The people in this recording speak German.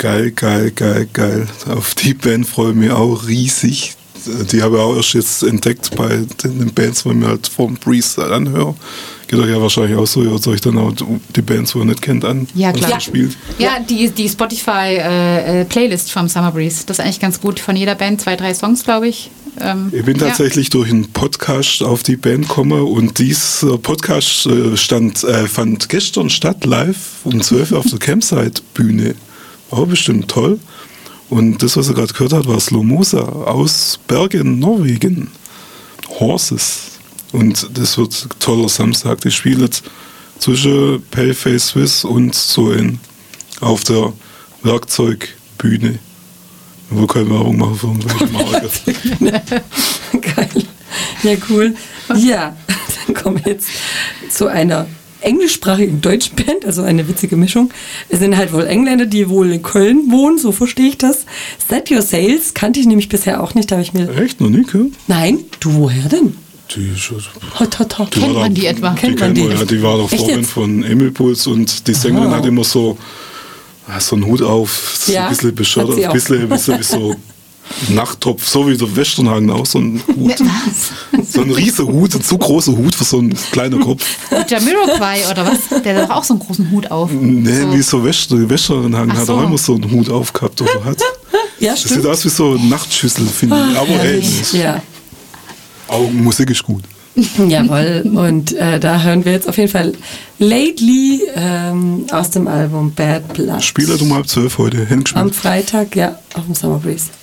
Geil. Auf die Band freue ich mich auch riesig. Die habe ich auch erst jetzt entdeckt bei den Bands, wo ich mir halt vom Breeze anhöre. Geht euch ja wahrscheinlich auch so, hört euch dann auch die Bands, wo ihr nicht kennt, an. Ja, klar. Spielt. Ja, die Spotify-Playlist vom Summer Breeze, das ist eigentlich ganz gut. Von jeder Band 2-3 Songs, glaube ich. Ich bin tatsächlich durch einen Podcast auf die Band gekommen und dieser Podcast fand gestern statt, live um 12 Uhr auf der Campsite-Bühne. War bestimmt toll. Und das, was er gerade gehört hat, war Slomosa aus Bergen, Norwegen. Horses. Und das wird ein toller Samstag. Die spielen jetzt zwischen Paleface Swiss und so auf der Werkzeugbühne. Ich will keine Werbung machen für irgendwelche Marke. Geil. Ja, cool. Ja, dann kommen wir jetzt zu einer englischsprachigen deutschen Band, also eine witzige Mischung. Es sind halt wohl Engländer, die wohl in Köln wohnen, so verstehe ich das. Set Your Sails kannte ich nämlich bisher auch nicht, da habe ich mir... Echt? Noch nie gehört? Nein? Du, woher denn? Kennt man die etwa? Kennt man die? Ja, die war doch Freundin von Emil Puls und die Sängerin hat immer so einen Hut auf, so ein bisschen bescheuert, ein bisschen wie so Nachttopf, so wie der Westernhagen auch, so ein Hut. So ein riesiger Hut, ein zu großer Hut für so einen kleinen Kopf. Jamiroquai oder was? Der hat doch auch so einen großen Hut auf. Nee, so. Wie so Westernhagen hat auch immer so einen Hut aufgehabt oder hat. Ja, das sieht aus wie so eine Nachtschüssel, finde ich. Aber hey, ja. Auch Musik ist gut. Jawohl, und da hören wir jetzt auf jeden Fall Lately aus dem Album Bad Blood. Spieler um 11:30 heute, hingespielt. Am Freitag, ja, auf dem Summer Breeze.